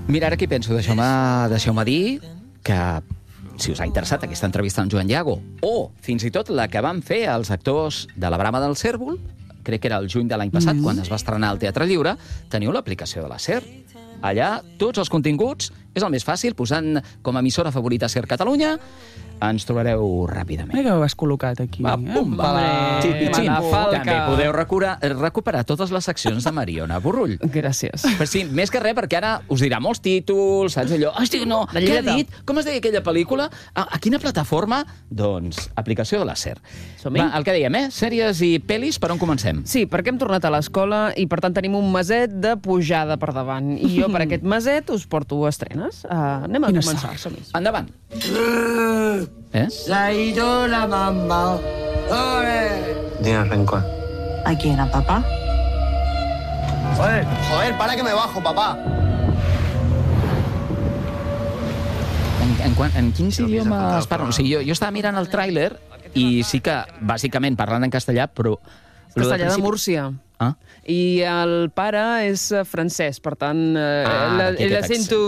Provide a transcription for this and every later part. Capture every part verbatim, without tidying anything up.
Mira, ara què penso? Deixeu-me deixeu dir que, si us ha interessat aquesta entrevista amb Joan Llago, o fins i tot la que van fer els actors de La Brama del Cérvol, crec que era el juny de l'any passat, mm-hmm. quan es va estrenar al Teatre Lliure, teniu l'aplicació de la SER. Allà, tots els continguts, és el més fàcil, posant com a emissora favorita SER Catalunya, ens trobareu ràpidament. Mira que ho has col·locat aquí. Va, pum, va. Xipi-xim. També podeu recuperar, recuperar totes les seccions de Mariona Borrull. Gràcies. Però sí, més que res, perquè ara us dirà molts títols, saps allò? Hosti, no, què ha dit? Com es deia aquella pel·lícula? A, a quina plataforma? Doncs, aplicació de la SER. Va, el que dèiem, eh? Sèries i pel·lis, per on comencem? Sí, perquè hem tornat a l'escola i, per tant, tenim un meset de pujada per davant. I jo, per aquest meset, us porto estrenes. Uh, anem a Quina començar. Endavant. ¿Eh? Se ha ido la mamá. Dime, Rencor. ¿A quién? ¿A papá? Joder, joder, para que me bajo, papá. En, en, en quins idiomes parlen? O sigui, jo, jo estava mirant el tràiler i sí que, bàsicament, parlant en castellà, però... Castellà de Múrcia. Ah? I el pare és francès, per tant, ah, l'accento...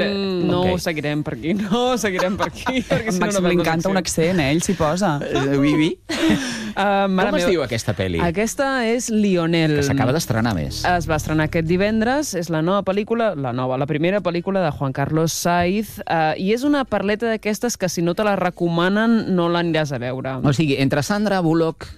No okay. seguirem per aquí, no seguirem per aquí. A Màxim li encanta un accent, eh? Ell s'hi posa. Uh, oui, oui. Uh, Com es diu aquesta pel·li? Aquesta és Lionel. Que s'acaba d'estrenar més. Es va estrenar aquest divendres, és la nova pel·lícula, la nova, la primera pel·lícula de Juan Carlos Saiz, uh, i és una parleta d'aquestes que si no te la recomanen no l'aniràs a veure. O sigui, entre Sandra Bullock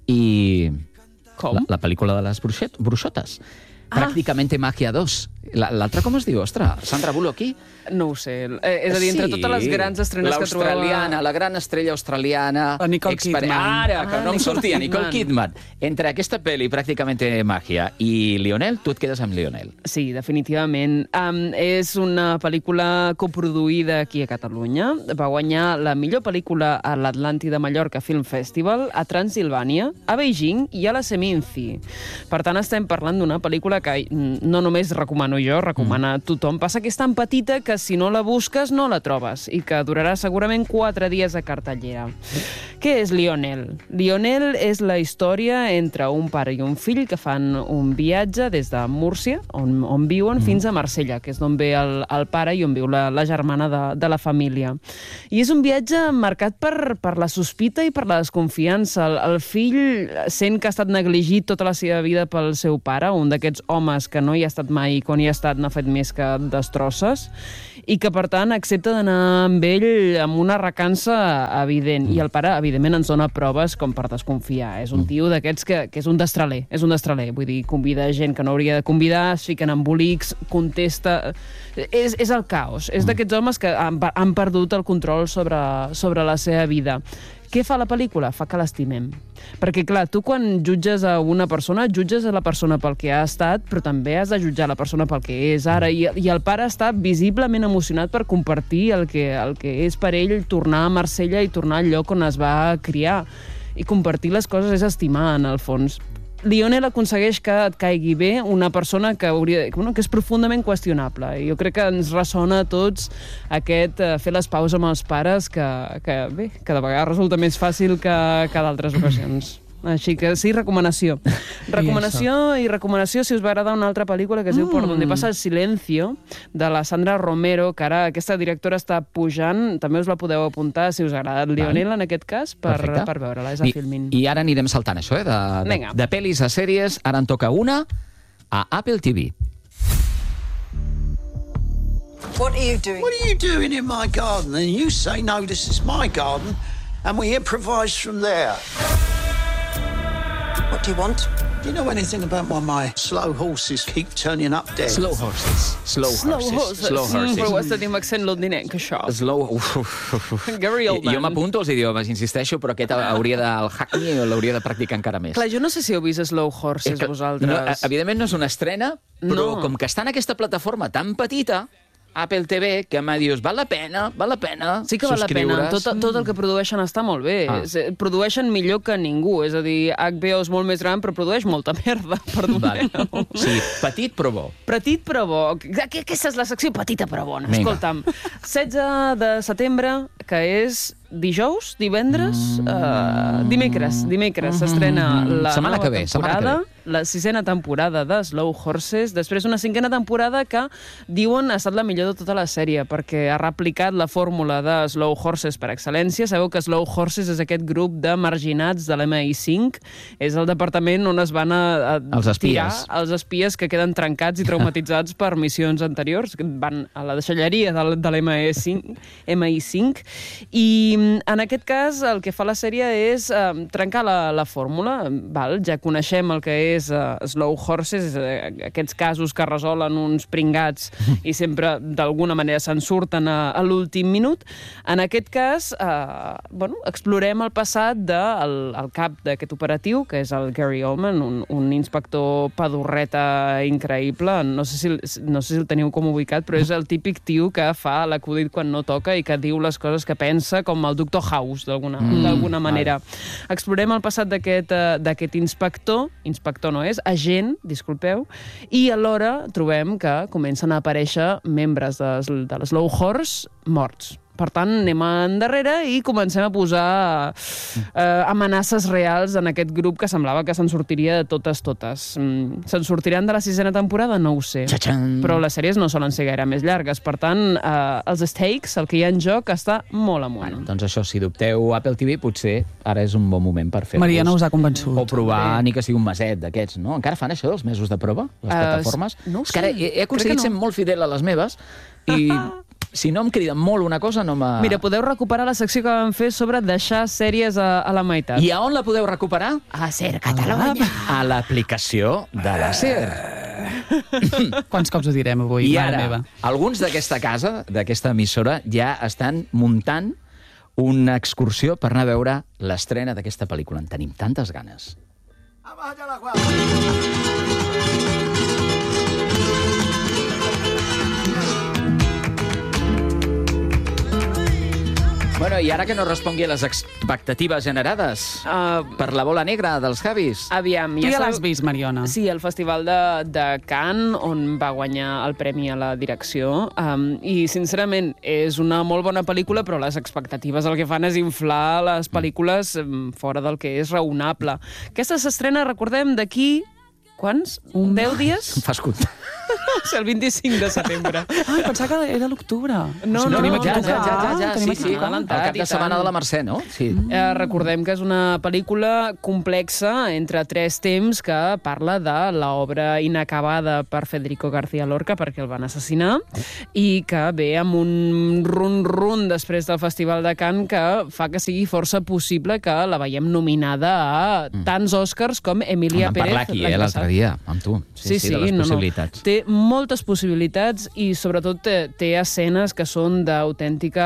i... Com? La, la pel·lícula de les bruixet, bruixotes. Ah. Pràcticament Magia dos. L'altra com es diu? Ostres, Sandra Bullock aquí? No ho sé. Eh, és a dir, entre sí, totes les grans estrenes que trobava... L'australiana, la gran estrella australiana... La Nicole exper... Kidman. Ara, que ah, no em Nicole sortia, Kidman. Nicole Kidman. Entre aquesta pel·li, pràcticament Magia, i Lionel, tu et quedes amb Lionel. Sí, definitivament. Um, és una pel·lícula coproduïda aquí a Catalunya. Va guanyar la millor pel·lícula a l'Atlàntida Mallorca Film Festival, a Transilvània, a Beijing i a la Seminci. Per tant, estem parlant d'una pel·lícula que no només recomano jo, recomana mm. tothom. Passa que és tan petita que si no la busques no la trobes i que durarà segurament quatre dies a cartellera. Què és Lionel? Lionel és la història entre un pare i un fill que fan un viatge des de Múrcia, on, on viuen, mm. fins a Marsella, que és d'on ve el, el pare i on viu la, la germana de, de la família. I és un viatge marcat per, per la sospita i per la desconfiança. El, el fill sent que ha estat negligit tota la seva vida pel seu pare, un d'aquests homes que no hi ha estat mai, quan hi ha estat n'ha fet més que destrosses, i que, per tant, accepta d'anar amb ell amb una recança evident. I el pare, evidentment, ens dona proves com per desconfiar. És un tio d'aquests que, que és un destraler, és un destraler. Vull dir, convida gent que no hauria de convidar, es fiquen embolics, contesta... És, és el caos. És d'aquests homes que han, han perdut el control sobre, sobre la seva vida. Què fa la pel·lícula? Fa que l'estimem. Perquè, clar, tu quan jutges a una persona, jutges a la persona pel que ha estat, però també has de jutjar la persona pel que és ara. I, i el pare està visiblement emocionat per compartir el que, el que és per ell tornar a Marsella i tornar al lloc on es va criar. I compartir les coses és estimar, en el fons. Lionel aconsegueix que et caigui bé una persona que, hauria, bueno, que és profundament qüestionable. I jo crec que ens ressona a tots aquest uh, fer les pauses amb els pares que, que, bé, que de vegades resulta més fàcil que, que d'altres ocasions. Així que sí, recomanació. Recomanació i recomanació si us va agradar una altra pel·lícula que es diu Por donde pasa el silencio, de la Sandra Romero, que ara aquesta directora està pujant. També us la podeu apuntar si us agrada el Lionel, en aquest cas, per, per veure-la. És a Filmin. I ara anirem saltant això, eh? De, de, de pel·lis a sèries. Ara en toca una a Apple T V. What are you doing? What are you doing in my garden? And you say, no, this is my garden, and we improvise from there. What do you want? Do you know anything about why my slow horses keep turning up dead? Slow horses. Slow horses. Slow horses. Slow horses. Mm, però ho has de dir amb accent londinenc, això. Slow... Uf, uf, uf. Gary Oldman. Jo m'apunto als idiomes, insisteixo, però aquest hauria de... El hackney l'hauria de practicar encara més. Clar, jo no sé si heu vist Slow Horses, que, vosaltres. No, evidentment no és una estrena, però no. Com que està en aquesta plataforma tan petita, Apple T V, que em dius, val la pena, val la pena Sí que val la pena, tot, tot el que produeixen està molt bé. Ah. Produeixen millor que ningú, és a dir, H B O és molt més gran, però produeix molta merda, perdoneu. Vale. Sí, petit però bo. Petit però bo. Aquesta és la secció petita però bona. Vinga. Escolta'm, setze de setembre, que és dijous, divendres, mm. uh, dimecres, dimecres s'estrena la setmana nova que ve, temporada. Setmana que ve. la sisena temporada de Slow Horses, després d'una cinquena temporada que diuen ha estat la millor de tota la sèrie, perquè ha replicat la fórmula de Slow Horses per excel·lència. Sabeu que Slow Horses és aquest grup de marginats de l'M I cinc, és el departament on es van a, a els tirar espies. els espies que queden trencats i traumatitzats per missions anteriors, que van a la deixalleria de, de l'M I cinc, M I cinc, i en aquest cas el que fa la sèrie és uh, trencar la, la fórmula. Val? Ja coneixem el que és uh, Slow Horses, uh, aquests casos que resolen uns pringats i sempre d'alguna manera se'n surten a, a l'últim minut. En aquest cas, uh, bueno, explorem el passat del el cap d'aquest operatiu, que és el Gary Oldman, un, un inspector pedorreta increïble. No sé, si, no sé si el teniu com ubicat, però és el típic tio que fa l'acudit quan no toca i que diu les coses que pensa, com el Doctor House, d'alguna mm, manera. Vale. Explorem el passat d'aquest uh, d'aquest inspector, inspector no és, agent, disculpeu, i alhora trobem que comencen a aparèixer membres de, de l'Slow Horse morts. Per tant, anem endarrere i comencem a posar eh, amenaces reals en aquest grup que semblava que se'n sortiria de totes, totes. Mm, se'n sortiran de la sisena temporada? No ho sé. Txa-txan. Però les sèries no solen ser gaire més llargues. Per tant, eh, els stakes, el que hi ha en joc, està molt amunt. Bueno, doncs això, si dubteu Apple T V, potser ara és un bon moment per fer-vos. Mariana us ha convençut. O provar ni que sigui un meset d'aquests, no? Encara fan això dels mesos de prova, les Uh, plataformes? no ho És que ara sé. he, he aconseguit Crec que ser no. molt fidel a les meves i si no em crida molt una cosa, no m'ha... Mira, podeu recuperar la secció que vam fer sobre deixar sèries a, a la meitat. I a on la podeu recuperar? A Ser Catalunya. A l'aplicació de la SER. Quants cops ho direm avui, I mare ara, meva? alguns d'aquesta casa, d'aquesta emissora, ja estan muntant una excursió per anar a veure l'estrena d'aquesta pel·lícula. En tenim tantes ganes. Bueno, i ara que no respongui a les expectatives generades Uh, per la bola negra dels Javis. aviam, Tu ja sabeu- l'has vist, Mariona. Sí, el Festival de, de Cannes, on va guanyar el premi a la direcció. Um, I, sincerament, és una molt bona pel·lícula, però les expectatives el que fan és inflar les pel·lícules um, fora del que és raonable. Aquesta s'estrena, recordem, d'aquí... Quants? Un deu dies? Em fas comptar. Sí, el vint-i-cinc de setembre. Ai, pensava que era l'octubre. No, no, tenim no, ja, ja, equivocat, ja, ja, ja, tenim sí, sí. equivocat. El cap de setmana de la Mercè, no? Sí. Eh, recordem que és una pel·lícula complexa entre tres temps que parla de l'obra inacabada per Federico García Lorca perquè el van assassinar i que ve amb un run-run després del Festival de Cannes que fa que sigui força possible que la veiem nominada a tants Oscars com Emilia Vam Pérez. parlar aquí, l'any eh, l'altre passat. dia, amb tu. Sí, sí, de les no, possibilitats. No. Té moltes possibilitats i sobretot té, té escenes que són d'autèntica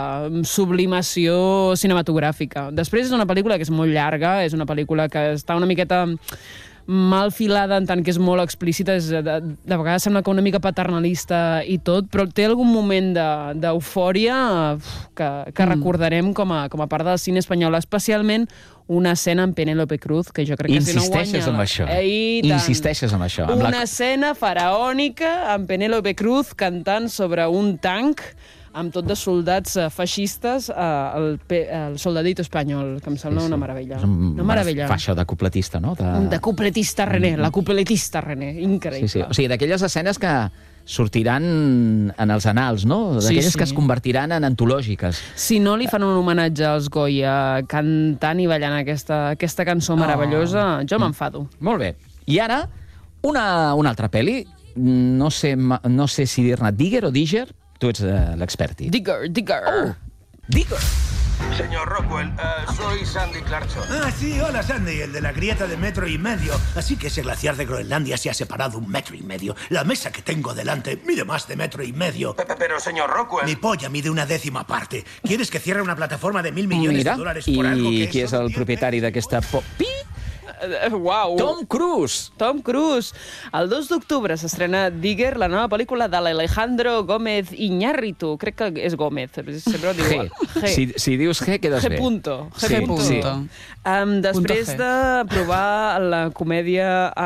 sublimació cinematogràfica. Després és una pel·lícula que és molt llarga, és una pel·lícula que està una miqueta mal filada en tant que és molt explícita, és, de, de vegades sembla que una mica paternalista i tot, però té algun moment d'eufòria de, que, que recordarem com a, com a part del cine espanyol, especialment una escena amb Penélope Cruz, que jo crec que si no guanya... Insisteixes en això. Eh, i tant. Insisteixes en això. Amb Una la... escena faraònica amb Penélope Cruz cantant sobre un tanc amb tot de soldats uh, feixistes, uh, el, pe el soldadito espanyol, que em sembla sí, sí. una meravella. És un, una meravella. Fa això de cupletista, no? De, de cupletista René, mm. la cupletista René, increïble. Sí, sí. O sigui, d'aquelles escenes que sortiran en els anals, no? D'aquelles Sí, sí. que es convertiran en antològiques. Si no li fan un homenatge als Goya cantant i ballant aquesta, aquesta cançó meravellosa, jo m'enfado. Molt bé. I ara, una, una altra pel·li, no sé, ma- no sé si dir-ne Digger o Digger, tu ets uh, l'experti. Digger, Digger. Oh, Digger! Señor Rockwell, uh, soy Sandy Clarkson. Ah, sí, hola Sandy, el de la grieta de metro y medio. Así que ese glaciar de Groenlandia se ha separado un metro y medio. La mesa que tengo delante mide más de metro y medio. Pe- pe- Pero, señor Rockwell... Mi polla mide una décima parte. ¿Quieres que cierre una plataforma de mil millones Mira, de dólares por algo que i es qui és solo el diez propietari veces? d'aquesta... Po... Pi! Uh, Uau! Tom Cruise! Tom Cruise. El dos d'octubre s'estrena Digger, la nova pel·lícula de l'Alejandro Gómez Iñárritu. Crec que és Gómez, sempre ho diu igual. G. Si, si dius G, quedes G bé. punto. G Sí, punto. sí. Um, després Punto G. de provar la comèdia... Um,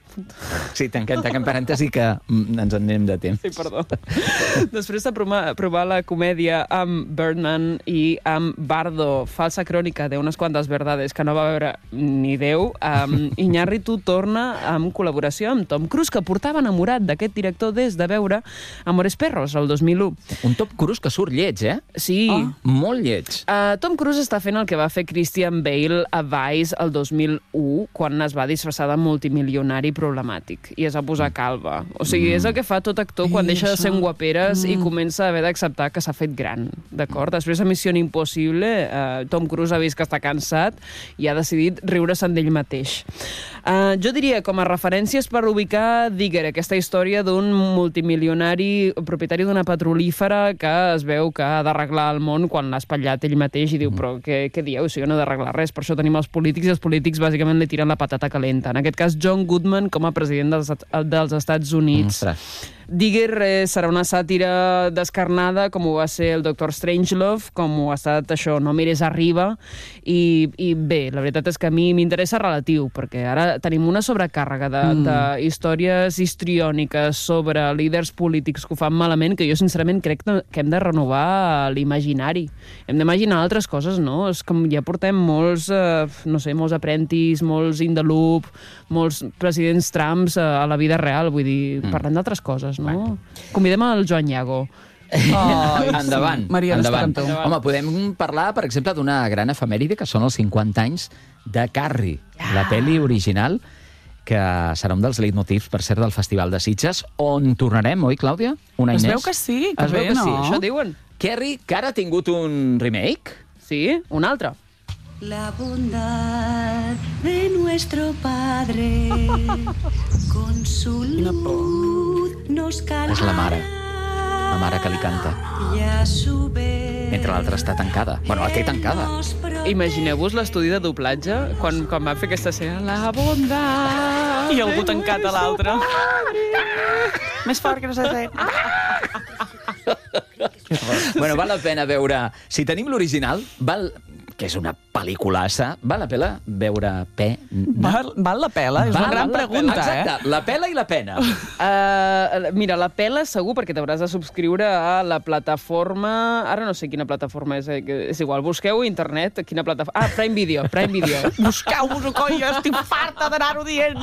Sí, tanquem, tanquem parèntesi que ens en anem de temps. Sí, perdó. Després de provar, provar la comèdia amb Birdman i amb Bardo, falsa crònica d'unes quantes verdades que no va veure ni Déu, um, Iñárritu torna amb col·laboració amb Tom Cruise, que portava enamorat d'aquest director des de veure Amores Perros, el dos mil u. Un Tom Cruise que surt lleig, eh? Sí. Oh. Molt lleig. Uh, Tom Cruise està fent el que va fer Christian Bale a Vice el dos mil u, quan es va disfressar de multimilionari problemàtic i es va posar calva. O sigui, mm. és el que fa tot actor quan I deixa això... de ser un guaperes mm. i comença a haver d'acceptar que s'ha fet gran, d'acord? Després de Missió Impossible, uh, Tom Cruise ha vist que està cansat i ha decidit riure-se'n d'ell mateix. Uh, jo diria, com a referències per ubicar Digger, aquesta història d'un multimilionari propietari d'una petrolífera que es veu que ha d'arreglar el món quan l'ha espatllat ell mateix i diu, però què, què dieu? Si jo no he d'arreglar res, per això tenim els polítics i els polítics bàsicament li tiren la patata calenta. En aquest cas, John Goodman com a president dels, dels Estats Units. Ostres. Digger eh, serà una sàtira descarnada, com ho va ser el doctor Strangelove, com ho ha estat això, No mires arriba, i, i bé, la veritat és que a mi m'interessa relatiu, perquè ara tenim una sobrecàrrega de, mm. de històries histriòniques sobre líders polítics que ho fan malament, que jo sincerament crec que hem de renovar l'imaginari. Hem d'imaginar altres coses, no? És com ja portem molts, eh, no sé, molts aprentis, molts in the loop, molts presidents Trumps eh, a la vida real, vull dir, mm. parlem d'altres coses, no? Bueno. Convidem el Joan Iago. Oh, endavant, Maria, endavant. Home, podem parlar, per exemple, d'una gran efemèride, que són els cinquanta anys de Carrie, ah. la pel·li original, que serà un dels leitmotivs, per cert, del Festival de Sitges, on tornarem, oi, Clàudia? Una es Inés? veu que sí, que es bé, veu que no? sí. Això diuen. Carrie, que ara ha tingut un remake. Sí, un altre. La bondad de nuestro Padre con su luz nos calmará. És la mare, la mare que li canta. Mentre l'altra està tancada. Bueno, la té tancada. Imagineu-vos l'estudi de doblatge quan, quan va fer aquesta escena. La bondad... I algú tancat a l'altre. Més fort que no s'ha fet. Bueno, val la pena veure... Si tenim l'original, val... que és una pel·lículassa, val la pena veure pena? Val, val la pela? És val, una gran val pregunta, Exacte, eh? Exacte, la pela i la pena. Uh, mira, la pela segur, perquè t'hauràs de subscriure a la plataforma... Ara no sé quina plataforma és, eh? És igual, busqueu a internet quina plataforma... Ah, Prime Video, Prime Video. Busqueu-vos-ho, colla, estic farta d'anar-ho dient.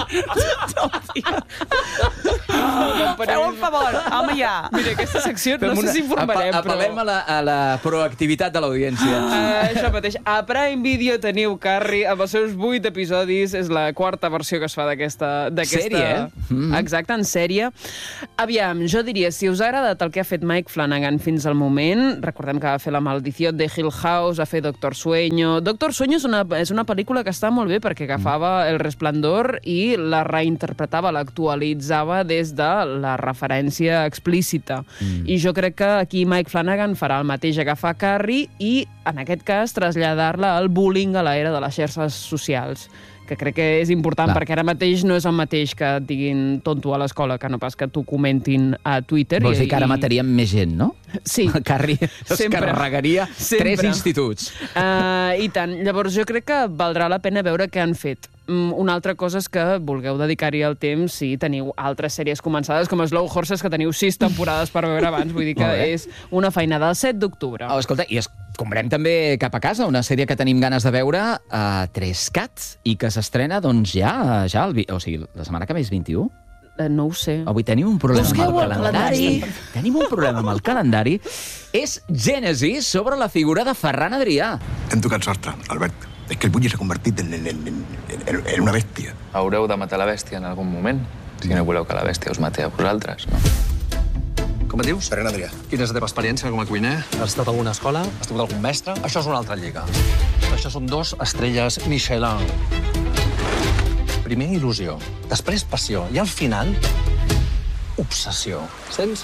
Feu un favor, home, ja. Mira, aquesta secció no sé si informarem, però... Apel·lem a la, a la proactivitat de l'audiència. Uh, això mateix. A Prime Video teniu Carrie, amb els seus vuit episodis, és la quarta versió que es fa d'aquesta... Sèrie, eh? Mm. Exacte, en sèrie. Aviam, jo diria, si us ha agradat el que ha fet Mike Flanagan fins al moment, recordem que va fer La maldició de Hill House, va fer Doctor Sueño... Doctor Sueño és una, és una pel·lícula que està molt bé perquè agafava El Resplendor i la reinterpretava, l'actualitzava des de la referència explícita. Mm. I jo crec que aquí Mike Flanagan farà el mateix, agafar Carrie i, en aquest cas, traslladar-la al bullying a l'era de les xarxes socials, que crec que és important, clar, perquè ara mateix no és el mateix que et diguin tonto a l'escola, que no pas que t'ho comentin a Twitter. Vols dir que ara mataríem més gent, no? Sí. Carrie es carregaria tres instituts. Uh, I tant. Llavors jo crec que valdrà la pena veure què han fet. Una altra cosa és que vulgueu dedicar-hi el temps si teniu altres sèries començades, com Slow Horses, que teniu sis temporades per veure abans. Vull dir que és una feinada. El set d'octubre. Oh, escolta, i escombrem també Cap a casa, una sèrie que tenim ganes de veure, a Tres Cats, i que s'estrena, doncs, ja, ja el, o sigui, la setmana que ve és vint-i-u. Uh, no ho sé. Avui tenim un problema Busqueu amb el calendari. calendari. Tenim un problema amb el calendari. És Gènesi sobre la figura de Ferran Adrià. Hem tocat sostre, Albert. És que el Bulli s'ha convertit en, en, en, en, en una bèstia. Haureu de matar la bèstia en algun moment, si no voleu que la bèstia us mati a vosaltres, no? Com et dius? Ferran Adrià. Quina és la teva experiència com a cuiner? Has estat a alguna escola? Has tingut algun mestre? Això és una altra lliga. Això són dos estrelles Michelin. Primer, il·lusió. Després, passió. I al final, obsessió. Sents?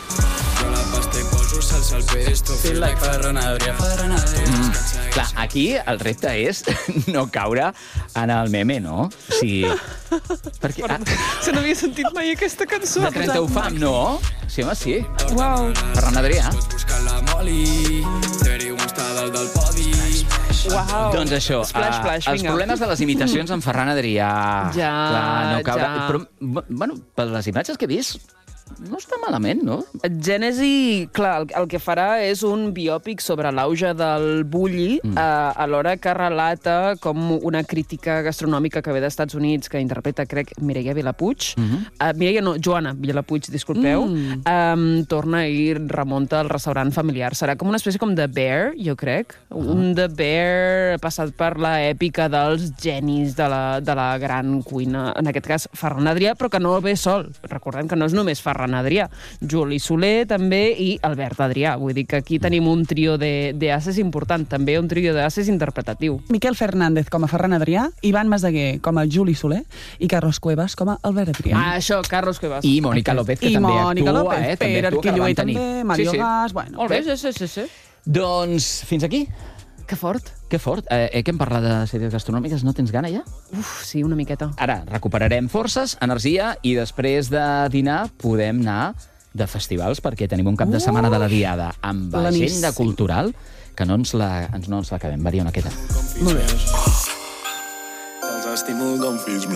Feel like Ferran Adrià, Ferran Adrià. Mm, clar, aquí el repte és no caure en el meme, no? O sigui... Perquè, ah, se n'havia sentit mai aquesta cançó. de trenta-u fam, no? Sí, home, sí. Uau. Ferran Adrià. Uau. Doncs això, Splash, uh, splash, els vinga. problemes de les imitacions en Ferran Adrià. Ja, Clar, no caure... ja. Però, bueno, per les imatges que he vist, no està malament, no? Gènesi, clar, el, el que farà és un biòpic sobre l'auge del bulli, mm. eh, alhora que relata com una crítica gastronòmica que ve d'Estats Units, que interpreta, crec, Mireia Vilapuig. Mm -hmm. uh, Mireia, no, Joana Vilapuig, disculpeu. Mm. Um, torna i remunta al restaurant familiar. Serà com una espècie com de Bear, jo crec. Uh -huh. Un de Bear passat per l'èpica dels genis de la, de la gran cuina. En aquest cas, Ferran Adrià, però que no ve sol. Recordem que no és només Ferran Adrià. Juli Soler, també, i Albert Adrià. Vull dir que aquí tenim un trio d'ases important, també un trio d'ases interpretatiu. Miquel Fernández com a Ferran Adrià, Ivan Masaguer com a Juli Soler i Carlos Cuevas com a Albert Adrià. Ah, això, Carlos Cuevas. I Mònica López, que I també Mònica actua, López, eh? També Pere actua, que la Arquilloé van tenir. també, Mario sí, sí. Gas, bueno. Molt bé. Sí, sí, sí, sí. Doncs fins aquí. Que fort. Que fort. Eh, eh, que hem parlat de sèries gastronòmiques, no tens gana ja? Uf, sí, una miqueta. Ara recuperarem forces, energia, i després de dinar podem anar de festivals, perquè tenim un cap de setmana de la Diada amb agenda cultural que no ens la, ens, no ens l'acabem. Va dir una queda. Molt bé. Els estimo, don't